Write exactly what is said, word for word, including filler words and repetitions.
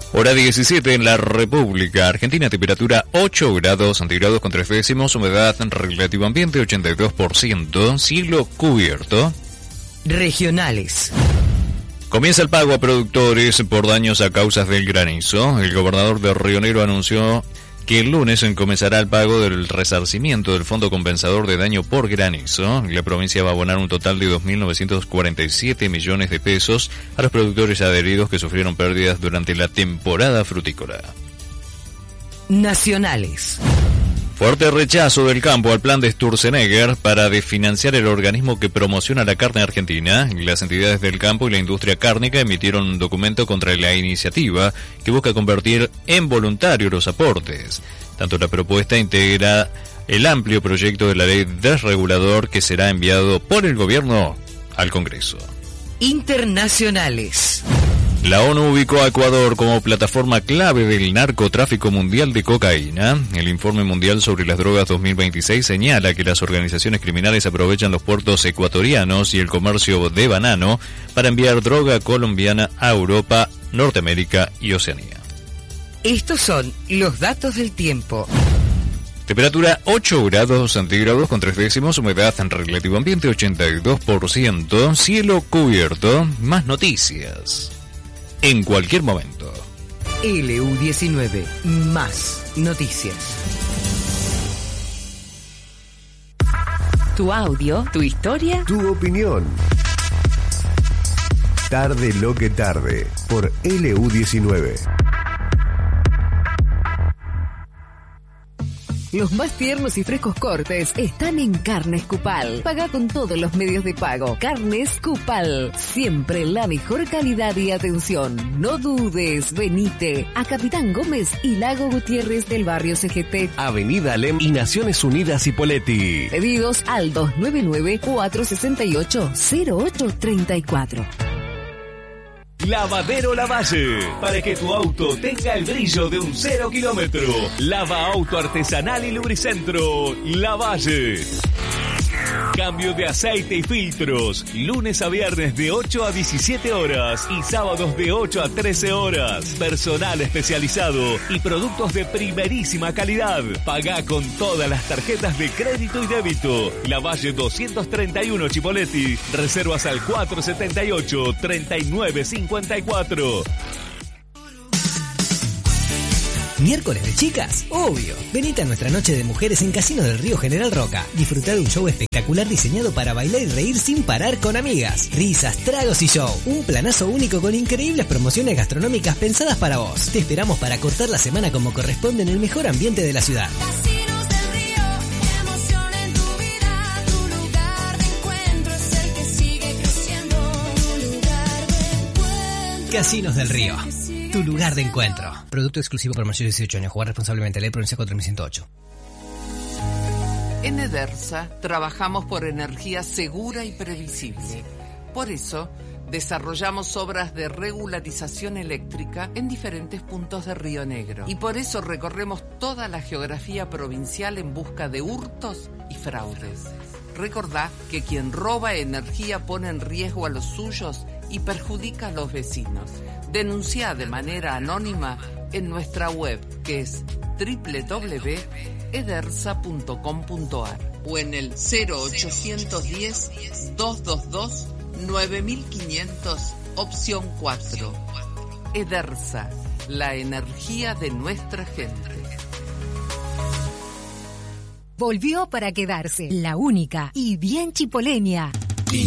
Hora diecisiete en la República Argentina, temperatura ocho grados centígrados con tres décimos, humedad relativa ambiente ochenta y dos por ciento, cielo cubierto. Regionales. Comienza el pago a productores por daños a causas del granizo. El gobernador de Río Negro anunció que el lunes comenzará el pago del resarcimiento del Fondo Compensador de Daño por Granizo. La provincia va a abonar un total de dos mil novecientos cuarenta y siete millones de pesos a los productores adheridos que sufrieron pérdidas durante la temporada frutícola. Nacionales. Fuerte rechazo del campo al plan de Sturzenegger para desfinanciar el organismo que promociona la carne argentina. Las entidades del campo y la industria cárnica emitieron un documento contra la iniciativa que busca convertir en voluntario los aportes. Tanto la propuesta integra el amplio proyecto de la ley desregulador que será enviado por el gobierno al Congreso. Internacionales. La ONU ubicó a Ecuador como plataforma clave del narcotráfico mundial de cocaína. El Informe Mundial sobre las Drogas dos mil veintiséis señala que las organizaciones criminales aprovechan los puertos ecuatorianos y el comercio de banano para enviar droga colombiana a Europa, Norteamérica y Oceanía. Estos son los datos del tiempo. Temperatura ocho grados centígrados con tres décimos, humedad en relativo ambiente ochenta y dos por ciento, cielo cubierto. Más noticias en cualquier momento. L U diecinueve, más noticias. Tu audio, tu historia, tu opinión. Tarde lo que tarde, por L U diecinueve. Los más tiernos y frescos cortes están en Carnes Cupal. Paga con todos los medios de pago. Carnes Cupal. Siempre la mejor calidad y atención. No dudes, venite a Capitán Gómez y Lago Gutiérrez del barrio C G T. Avenida Alem y Naciones Unidas Hipóleti. Pedidos al dos nueve nueve, cuatro seis ocho, cero ocho tres cuatro. Lavadero Lavalle, para que tu auto tenga el brillo de un cero kilómetro. Lava auto artesanal y lubricentro Lavalle. Cambio de aceite y filtros, lunes a viernes de ocho a diecisiete horas y sábados de ocho a trece horas. Personal especializado y productos de primerísima calidad. Pagá con todas las tarjetas de crédito y débito. Lavalle doscientos treinta y uno Chipoleti. Reservas al cuatro setenta y ocho, treinta y nueve cincuenta y cuatro. ¿Miércoles de chicas? Obvio. Venite a nuestra noche de mujeres en Casino del Río General Roca. Disfrutar de un show espectacular diseñado para bailar y reír sin parar con amigas. Risas, tragos y show. Un planazo único con increíbles promociones gastronómicas pensadas para vos. Te esperamos para cortar la semana como corresponde en el mejor ambiente de la ciudad. Casinos del Río, emoción en tu vida. Tu lugar de encuentro es el que sigue creciendo. Tu lugar de encuentro. Casinos del Río. Tu lugar de encuentro. Producto exclusivo para mayores de dieciocho años. Jugar responsablemente. Ley Provincia cuatro mil ciento ocho. En Edersa trabajamos por energía segura y previsible. Por eso, desarrollamos obras de regularización eléctrica en diferentes puntos de Río Negro. Y por eso recorremos toda la geografía provincial en busca de hurtos y fraudes. Recordá que quien roba energía pone en riesgo a los suyos y perjudica a los vecinos. Denuncia de manera anónima en nuestra web, que es doble u doble u doble u punto edersa punto com punto a r o en el cero ochocientos diez, doscientos veintidós, nueve mil quinientos, opción cuatro. Edersa, la energía de nuestra gente. Volvió para quedarse, la única y bien chipoleña.